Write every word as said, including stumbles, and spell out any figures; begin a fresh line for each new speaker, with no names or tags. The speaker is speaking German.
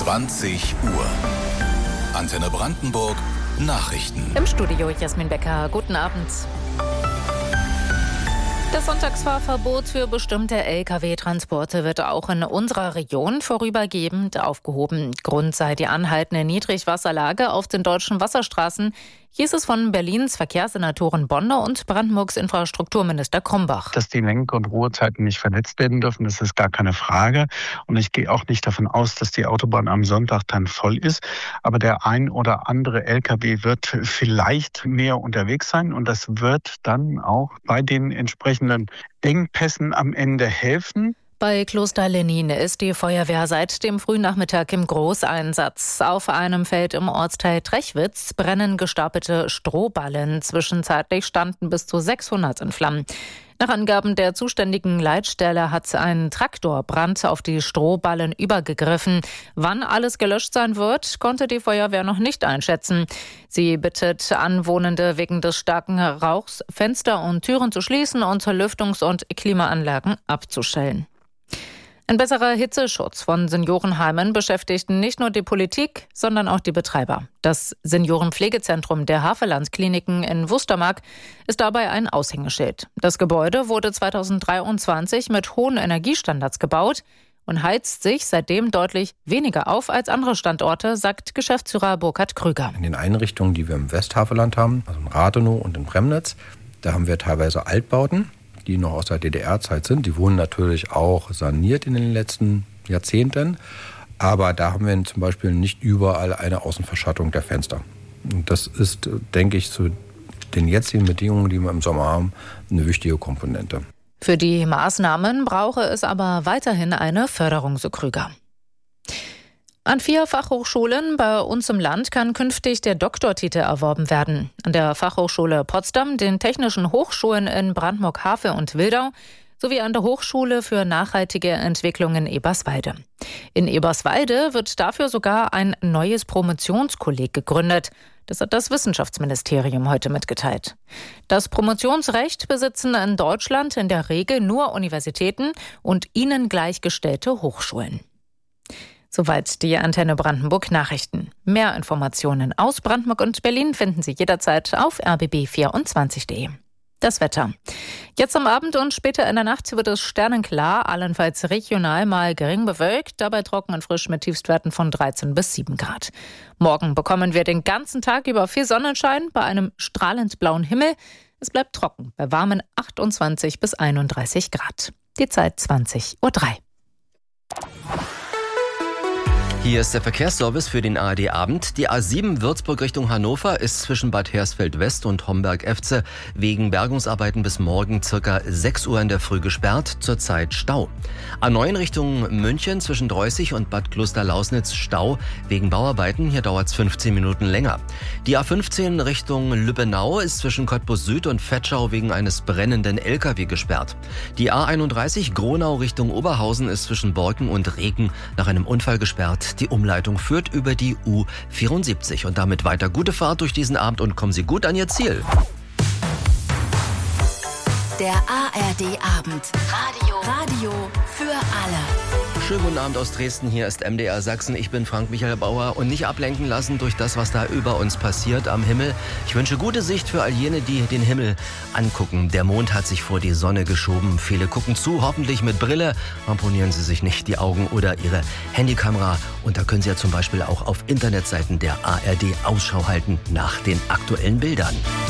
zwanzig Uhr. Antenne Brandenburg Nachrichten.
Im Studio Jasmin Becker. Guten Abend. Das Sonntagsfahrverbot für bestimmte L K W-Transporte wird auch in unserer Region vorübergehend aufgehoben. Grund sei die anhaltende Niedrigwasserlage auf den deutschen Wasserstraßen, hieß es von Berlins Verkehrssenatoren Bonner und Brandenburgs Infrastrukturminister Krombach.
Dass die Lenk- und Ruhezeiten nicht verletzt werden dürfen, das ist gar keine Frage. Und ich gehe auch nicht davon aus, dass die Autobahn am Sonntag dann voll ist. Aber der ein oder andere L K W wird vielleicht mehr unterwegs sein. Und das wird dann auch bei den entsprechenden Engpässen am Ende helfen.
Bei Kloster Lenin ist die Feuerwehr seit dem Frühnachmittag im Großeinsatz. Auf einem Feld im Ortsteil Trechwitz brennen gestapelte Strohballen. Zwischenzeitlich standen bis zu sechshundert in Flammen. Nach Angaben der zuständigen Leitstelle hat ein Traktorbrand auf die Strohballen übergegriffen. Wann alles gelöscht sein wird, konnte die Feuerwehr noch nicht einschätzen. Sie bittet Anwohnende wegen des starken Rauchs, Fenster und Türen zu schließen und Lüftungs- und Klimaanlagen abzustellen. Ein besserer Hitzeschutz von Seniorenheimen beschäftigt nicht nur die Politik, sondern auch die Betreiber. Das Seniorenpflegezentrum der Havelland-Kliniken in Wustermark ist dabei ein Aushängeschild. Das Gebäude wurde zweitausenddreiundzwanzig mit hohen Energiestandards gebaut und heizt sich seitdem deutlich weniger auf als andere Standorte, sagt Geschäftsführer Burkhard Krüger.
In den Einrichtungen, die wir im Westhavelland haben, also in Rathenow und in Premnitz, da haben wir teilweise Altbauten, die noch aus der D D R-Zeit sind. Die wurden natürlich auch saniert in den letzten Jahrzehnten. Aber da haben wir zum Beispiel nicht überall eine Außenverschattung der Fenster. Und das ist, denke ich, zu den jetzigen Bedingungen, die wir im Sommer haben, eine wichtige Komponente.
Für die Maßnahmen brauche es aber weiterhin eine Förderung, so Krüger. An vier Fachhochschulen bei uns im Land kann künftig der Doktortitel erworben werden. An der Fachhochschule Potsdam, den Technischen Hochschulen in Brandenburg-Havel und Wildau sowie an der Hochschule für nachhaltige Entwicklung in Eberswalde. In Eberswalde wird dafür sogar ein neues Promotionskolleg gegründet. Das hat das Wissenschaftsministerium heute mitgeteilt. Das Promotionsrecht besitzen in Deutschland in der Regel nur Universitäten und ihnen gleichgestellte Hochschulen. Soweit die Antenne Brandenburg Nachrichten. Mehr Informationen aus Brandenburg und Berlin finden Sie jederzeit auf r b b vierundzwanzig punkt de. Das Wetter. Jetzt am Abend und später in der Nacht wird es sternenklar, allenfalls regional mal gering bewölkt, dabei trocken und frisch mit Tiefstwerten von dreizehn bis sieben Grad. Morgen bekommen wir den ganzen Tag über viel Sonnenschein bei einem strahlend blauen Himmel. Es bleibt trocken bei warmen achtundzwanzig bis einunddreißig Grad. Die Zeit zwanzig Uhr drei.
Hier ist der Verkehrsservice für den A R D-Abend. Die A sieben Würzburg Richtung Hannover ist zwischen Bad Hersfeld-West und Homberg-Efze wegen Bergungsarbeiten bis morgen circa sechs Uhr in der Früh gesperrt, zurzeit Stau. A neun Richtung München zwischen Dreußig und Bad Klosterlausnitz Stau wegen Bauarbeiten. Hier dauert es fünfzehn Minuten länger. Die A fünfzehn Richtung Lübbenau ist zwischen Cottbus Süd und Vetschau wegen eines brennenden L K W gesperrt. Die A einunddreißig Gronau Richtung Oberhausen ist zwischen Borken und Reken nach einem Unfall gesperrt. Die Umleitung führt über die U vierundsiebzig. Und damit weiter gute Fahrt durch diesen Abend und kommen Sie gut an Ihr Ziel.
Der A R D-Abend. Radio. Radio für alle.
Schönen guten Abend aus Dresden. Hier ist M D R Sachsen. Ich bin Frank-Michael Bauer und nicht ablenken lassen durch das, was da über uns passiert am Himmel. Ich wünsche gute Sicht für all jene, die den Himmel angucken. Der Mond hat sich vor die Sonne geschoben. Viele gucken zu, hoffentlich mit Brille. Ramponieren Sie sich nicht die Augen oder Ihre Handykamera. Und da können Sie ja zum Beispiel auch auf Internetseiten der A R D Ausschau halten nach den aktuellen Bildern.